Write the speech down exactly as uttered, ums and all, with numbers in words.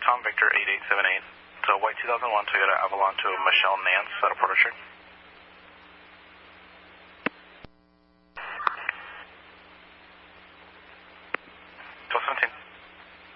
Tom Victor eight eight seven eight. It's a white two thousand one Toyota Avalon to Michelle Nance at a Porter Street.